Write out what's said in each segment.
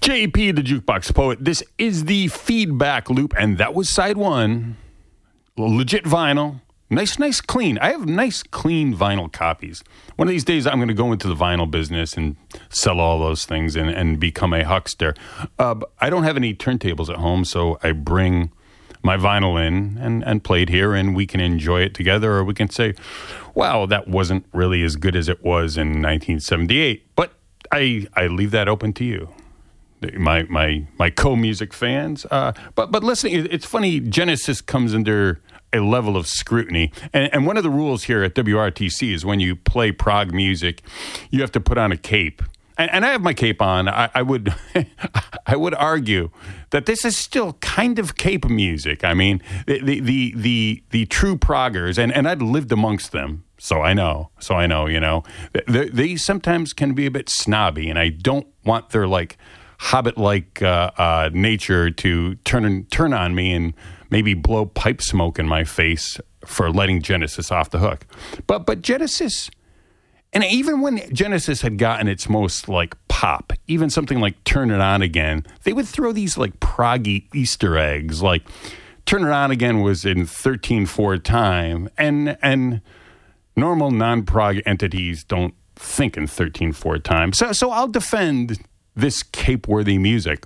JP, the Jukebox Poet. This is the feedback loop, and that was side one. Legit vinyl. Nice, clean. I have nice, clean vinyl copies. One of these days, I'm going to go into the vinyl business and sell all those things and become a huckster. I don't have any turntables at home, so I bring my vinyl in and play it here, and we can enjoy it together, or we can say, wow, that wasn't really as good as it was in 1978. But I leave that open to you, my co-music fans. But listening, it's funny, Genesis comes under a level of scrutiny. And one of the rules here at WRTC is when you play prog music, you have to put on a cape. And I have my cape on. I would I would argue that this is still kind of cape music. I mean, the true proggers, and I'd lived amongst them, so I know, you know, they sometimes can be a bit snobby, and I don't want their like hobbit-like nature to turn on me and maybe blow pipe smoke in my face for letting Genesis off the hook. But Genesis, and even when Genesis had gotten its most like pop, even something like Turn It On Again, they would throw these like proggy Easter eggs. Like Turn It On Again was in 13/4 time, and normal non-prog entities don't think in 13/4 time. So I'll defend this cape-worthy music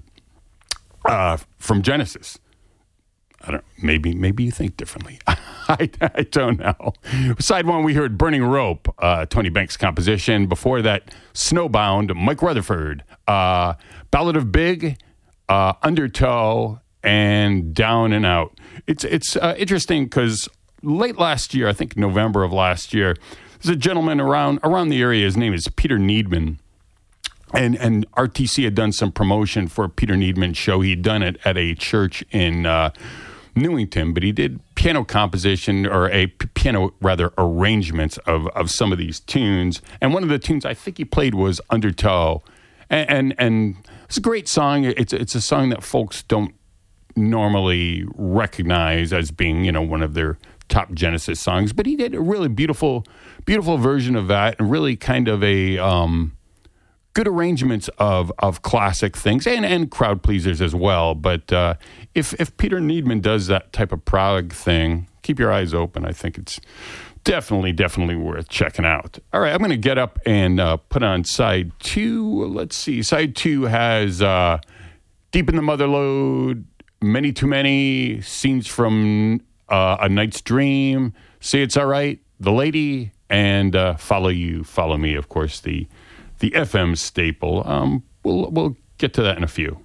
from Genesis. I don't. Maybe you think differently. I don't know. Side one, we heard "Burning Rope," Tony Banks composition. Before that, "Snowbound," Mike Rutherford. "Ballad of Big," "Undertow," and "Down and Out." It's interesting because late last year, I think November of last year, there's a gentleman around the area. His name is Peter Needman. And RTC had done some promotion for a Peter Needman show. He'd done it at a church in Newington, but he did piano composition, or piano arrangements of some of these tunes. And one of the tunes I think he played was "Undertow," and it's a great song. It's a song that folks don't normally recognize as being, you know, one of their top Genesis songs, but he did a really beautiful version of that, and really kind of a good arrangements of classic things and crowd pleasers as well. But if Peter Needman does that type of prog thing, keep your eyes open. I think it's definitely worth checking out. All right, I'm going to get up and put on side two. Let's see. Side two has "Deep in the Motherlode," "Many Too Many," "Scenes from A Night's Dream," "Say It's All Right," "The Lady," and "Follow You, Follow Me," of course, the FM staple. We'll get to that in a few.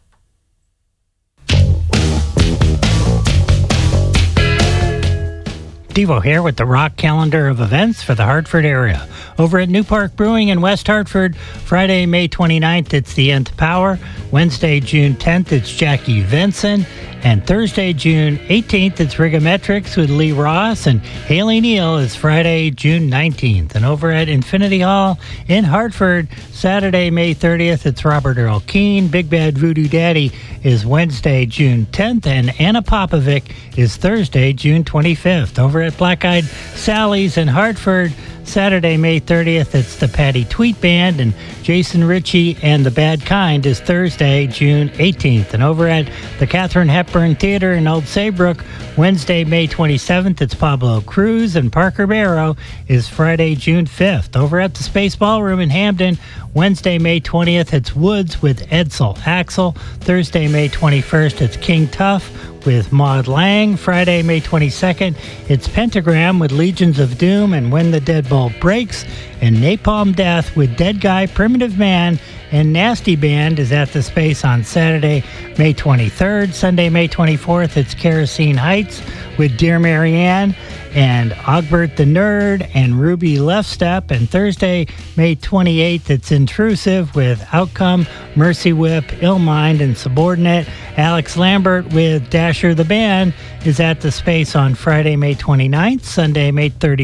Devo here with the rock calendar of events for the Hartford area. Over at New Park Brewing in West Hartford, Friday, May 29th, it's The Nth Power. Wednesday, June 10th, it's Jackie Vinson. And Thursday, June 18th, it's Rigometrics with Lee Ross. And Haley Neal is Friday, June 19th. And over at Infinity Hall in Hartford, Saturday, May 30th, it's Robert Earl Keen. Big Bad Voodoo Daddy is Wednesday, June 10th. And Anna Popovic is Thursday, June 25th. Over at Black Eyed Sally's in Hartford, Saturday, May 30th, it's the Patty Tweet Band, and Jason Ritchie and the Bad Kind is Thursday, June 18th. And over at the Katharine Hepburn Theater in Old Saybrook, Wednesday, May 27th, it's Pablo Cruz, and Parker Barrow is Friday, June 5th. Over at the Space Ballroom in Hamden, Wednesday, May 20th, it's Woods with Edsel Axel. Thursday, May 21st, it's King Tuff with Maud Lang. Friday, May 22nd, it's Pentagram with Legions of Doom and When the Deadbolt Breaks. And Napalm Death with Dead Guy, Primitive Man, and Nasty Band is at the Space on Saturday, May 23rd. Sunday, May 24th, it's Kerosene Heights with Dear Marianne and Ogbert the Nerd and Ruby Left Step. And Thursday, May 28th, it's Intrusive with Outcome, Mercy Whip, Ill Mind, and Subordinate. Alex Lambert with Dasher the Band is at the Space on Friday, May 29th. Sunday, May 31st.